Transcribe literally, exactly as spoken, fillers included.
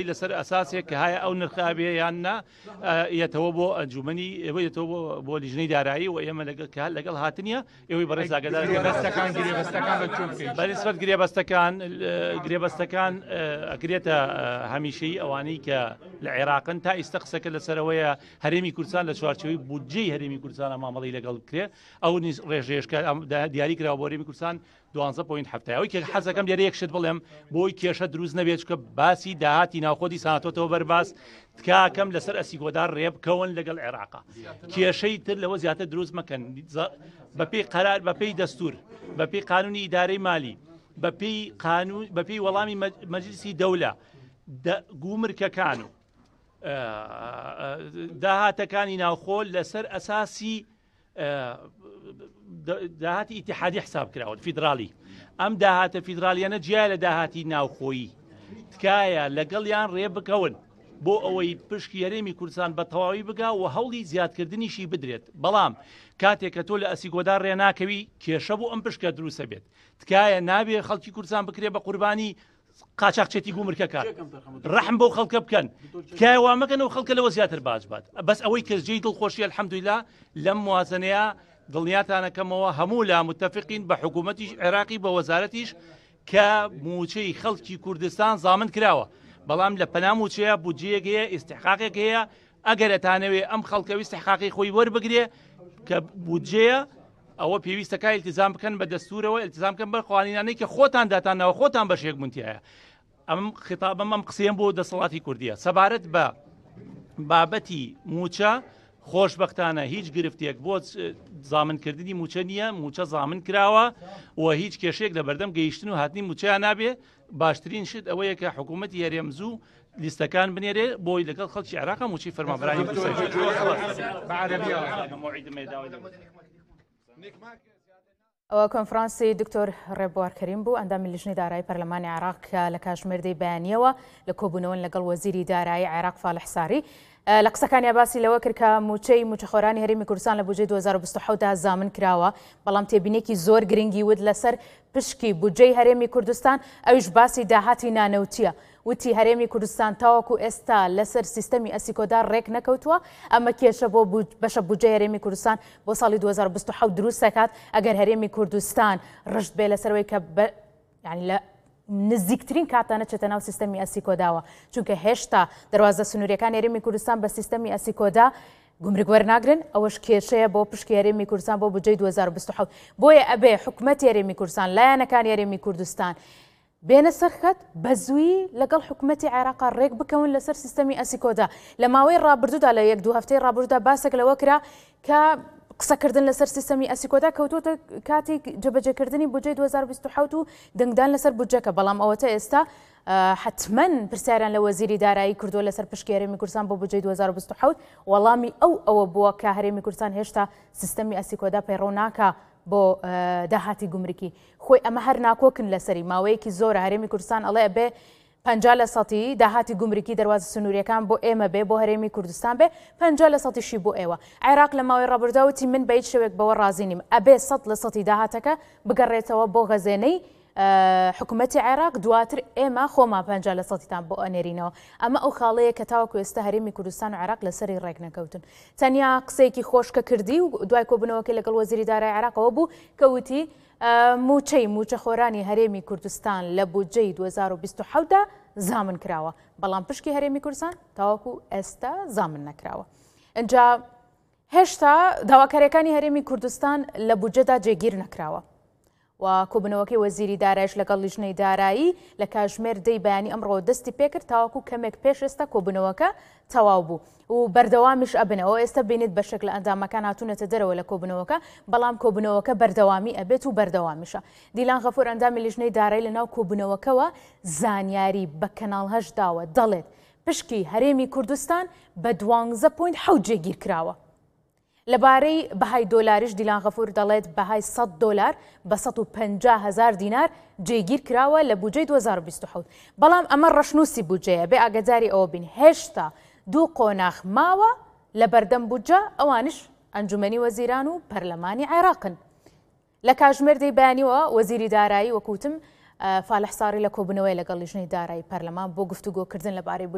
لەسەر ئەساسێک کە هەیە ئەو نرخابێ یاننا یەتەوە بۆ ئەنجومەنی ئێوە یەتەوە بۆ لیژنەی دارایی و ئێمە لەگەڵ لەگەڵ هاتنیە ئێوەی بەڕێز ئاگادار بەنسبەت گرێبەستەکان گرێبەستەکان ئەگرێتە هەمیشەی ئەوانەی کە لە عێراقن تا ئێستا قسەکە لەسەرەوەیە هەرێمی کوردستان لە چوارچەوەی بودجەی هەرێمی کوردستانە مامەڵی لەگەڵ کرێ ئەو ڕێژێشکە دیاری کراوە بۆ هەرێمی کوردستان دوانزە پۆینت هەفتە ئەوەی کە حەزەکەم لێرە یەکشت بڵێم بۆی کێشە دروست نەبێت کە باسی داهاتی ناوخۆتی ساناتۆتەوە بەرباس تکاکەم لەسەر ئەسیگۆدار ڕێبکەون لەگەڵ عێراقا کێشەی تر لەوە زیاتر دروست مەکەن بەپێی قەرار بەپێی دەستور بەپێی قانونی ئیدارەی مالی بەپێی قانون بەپێی وەڵامی مەجلیسی دەولە گومرکەکان و داهاتەکانی ناوخۆ لەسەر ئەساسی داهاتی ئیتیحادی حساب کراون فیدرالی ئەم داهاتە فیدرالیانە جیا لە داهاتی ناوخۆیی تکایە لەگەڵیان ڕێ بکەون بۆ ئەوەی پشکی هەرێمی کوردستان بە تەواوی بگا و هەوڵی زیادکردنیشی بدرێت بەڵام کاتێک کە تۆ لە ئەسیگۆدار ڕێ ناکەوی کێشە بۆ ئەم پشکە دروستە بێت تکایە نابێ خەڵکی کوردستان بکرێ بە قوربانی قاچاقچێتی گومرکەکان ڕەحم بۆ خەڵکە بکەن تکایە مەکەنەوە خەڵکە لەوە زیاتر باش بات بەس ئەوەی کە جێی دڵخۆشی الحەمدولیلا لەم موازنەیە دڵنیاتانەکەمەوە هەموو لا متفقین بە حکوومەتی عێراقی بە وەزارەتیش کە موچەی خەڵکی کوردستان زامن کراوە بەڵام لە پەنا موچەیە بودجەیەک هەیە ئیستحقاقێک هەیە ئەگەر ئەتانەوێ ئەم خەڵکەوی استحقاقی خۆی وەربگرێ کە بودجەیە ئەوە پێویستەکە ئیلتیزام بکەن بە دەستورەوە ئیلتیزام بکەن بە قوانینانەی کە خۆتان داتانەوە خۆتان بەشێک بوونتیایە ئەم خیتابەم ئەم قسەیەم بۆ دەسەڵاتی کوردیە سەبارەت بە بابەتی موچە خۆشبەختانە هیچ گرفتێک بۆ زامنکردنی موچە نییە موچە زامن کراوە و هیچ کێشێک لە بەردەم گەیشتن و هاتنی موچیان نابێ باشترین شت ئەوەیە کە حکوومەتی هەرێمزوو لیستەکان بنێرێ بۆی لەگەڵ خەڵکی عێراق موچی فەرمانبەرانی ئەوە کۆنفرانسی دکتۆر ڕێبوار کەریم بوو ئەندامی لیژنەی دارایی پەرلەمانی عێراق کە لە کاتژمێردەی بەیانیەوە لە کۆبوونەوەن لەگەڵ وەزیری دارایی عێراق فالح ساری لە قسەکانی باسی لەوە کرد کە موچەی موچەخۆرانی هەرێمی کوردستان لە بودجەی دوو هەزار و بیست و حەوت زامن کراوە بەڵام تێبینێکی زۆر گرنگی ود لەسەر پشکی بودجەی هەرێمی کوردستان ئەویش باسی داهاتی نانەوتیە وتی هەرێمی کوردستان تاوەکو ئێستا لەسەر سیستەمی ئەسیکۆدار ڕێک نەکەوتووە ئەمە کێشە بۆ بەشە بودجەی هەرێمی کوردستان بۆ ساڵی دوو هەزار و بیست و حەوت دروست دەکات ئەگەر هەرێمی کوردستان ڕشت بێ لەسەرەوەی کە یعنی لە نزیکترین کاتانە چێتە ناو سیستەمی ئەسیکۆداوە چونکە هێشتا دەواازە سنووریەکان هەرێمی کوردستان بە سیستەمی ئەسیکۆدا گومرگ وەرناگرن ئەوەش کێشەیە بۆ پشکی هەرێمی کوردستان بۆ بودجەی دوو هەزار و بیست و حەوت بۆیە ئەبێ حکوومەتی هەرێمی کوردستان لایەنەکانی هەرێمی کوردستان بێنە سەرخەت بە زووی لەگەڵ حکوومەتی عێراق ڕێک بکەون لەسەر سیستەمی ئەسیکۆدا لە ماوەی ڕابردوودا لە یەک دوو هەفتەی ڕابردوودا باسێک لەوە کرا کە قسەکردن لەسەر سیستەمی ئەسیکۆدا کەوتوتە کاتی جەبەجێکردنی بودجەی دوو هەزار و بیست و حەوت و دەنگدان لەسەر بودجەکە بەڵام ئەوەتە ئێستا حتمما پرسیاریان لە وەزیری دارایی کردووە لەسەر پشکی هەرێمی کوردستان بۆ بودجەی دوو هەزار و بیست و حەوت وەڵامی ئەو ئەوە بووە کە هەرێمی کوردستان هێشتا سیستەمی ئەسیکۆدا پەیڕەو ناکا بۆ داهاتی گومرکی خۆی ئەمە هەر ناکۆکن لەسەری ماوەیەکی زۆرە هەرێمی کوردستان ئەڵێ بێ پەنجا لە سەتی داهاتی گومرکی دەواازە سنووریەکان بۆ ئێمە بێ بۆ هەرێمی کوردستان بێ پەنجا لە سەتیشی بۆ ئێوە عێراق لە ماوەی ڕابرداوتی من بە هیچ شێوێک بەوە ڕازی نیم ئەبێ سەد لە سەتی داهاتەکە بگەڕێتەوە بۆ غەزێنەی حکوومەتی عێراق دواتر ئێمە خۆمان پەنجا لە سەتیتان بۆ ئەنێرینەوە ئەمە ئەو خاڵەیە کە تاوەکو ئێستا هەرێمی کوردستان و عێراق لەسەری ڕێک نەکەوتن تەنیا قسەیەکی خۆشکە کردی و دوای کۆبوونەوەکەی لەگەڵ وەزیری دارایی عێراقەوە بوو کەوتی موچەی موچەخۆرانی هەرێمی کوردستان لە بودجەی دوو هەزار و بیست و حەوتدا زامن کراوە بەڵام پشکی هەرێمی کوردستان تاوەکو ئێستا زامن نەکراوە اینجا هێشتا داواکاریەکانی هەرێمی کوردستان لە بودجەدا جێگیر نەکراوە و کۆبوونەوەکەی وەزیری دارایش لەگەڵ لیژنەی دارایی لە کاتژمێر دەی بەیانی ئەمڕۆ دەستی پێکرد تاوەکو کەمێک پێش ئێستا کۆبوونەوەکە تەواو بوو و بەردەوامیش ئەبنەوە ئێستا بینیت بەشێک لە ئەندامەکان هاتوونەتە دەرەوە لە کۆبوونەوەکە بەڵام کۆبوونەوەکە بەردەوامی ئەبێت و بەردەوامیشە دیلان غەفور ئەندامی لیژنەی دارایی لەناو کۆبوونەوەکەوە زانیاری بە کەناڵ هەش داوە دەڵێت پشکی هەرێمی کوردستان بە دوانزە پۆینت حەوت جێگیر کراوە لەبارەی بەهای دۆلاریش دیلان غەفور دەڵێت بەهای سەد دۆلار بە سەد و پەنجا هەزار دینار جێگیر کراوە لە بودجەی دوو هەزار و بیست و حەوت بەڵام ئەمە ڕەشنووسی بودجەیە بێ ئاگاداری ئەوە بین هێشتا دوو قۆناغ ماوە لە بەردەم بودجە ئەوانش ئەنجومەنی وەزیران و پەرلەمانی عێراقن لە کاتژمێردەی بەیانیەوە وەزیری دارایی وەکوتم فالح ساری لە کۆبوونەوەی لەگەڵ لیژنەی دارایی پەرلەمان بۆ گفتوگۆکردن لەبارەی